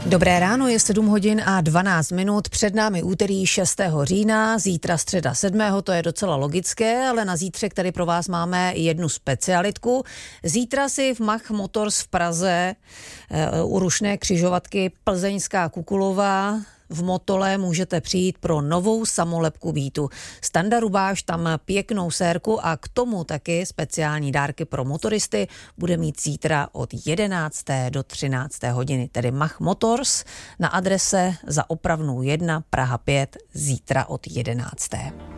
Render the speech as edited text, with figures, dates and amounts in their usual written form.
Dobré ráno, je 7 hodin a 12 minut, před námi úterý 6. října, zítra středa 7. To je docela logické, ale na zítřek tady pro vás máme jednu specialitku. Zítra si v Mach Motors v Praze u rušné křižovatky Plzeňská Kukulová v Motole můžete přijít pro novou samolepku Beatu. Standa Rubáš tam pěknou sérku a k tomu taky speciální dárky pro motoristy bude mít zítra od 11. do 13. hodiny, tedy Mach Motors na adrese Za Opravnou 1 Praha 5 zítra od 11.